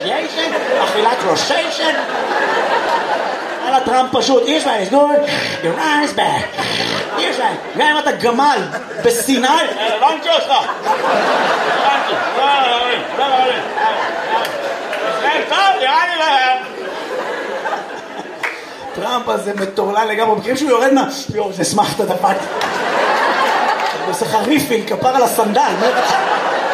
ישן, אכילת ראשיישן. על הטראמפ פשוט, here's my good, your eyes back. here's my, גם אם אתה גמל בסיני, הבנתי אותך. הבנתי. טוב, יראה לי להם. טראמפ הזה מטורלל לגמרי, מכירים שהוא יורד מה? יואו, זה שמח את הדפק. זה עושה לך ריפינג, כפר על הסנדל.